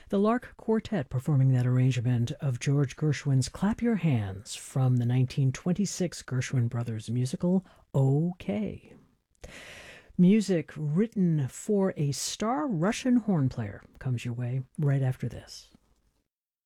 The Lark Quartet performing that arrangement of George Gershwin's Clap Your Hands from the 1926 Gershwin Brothers musical, OK. Music written for a star Russian horn player comes your way right after this.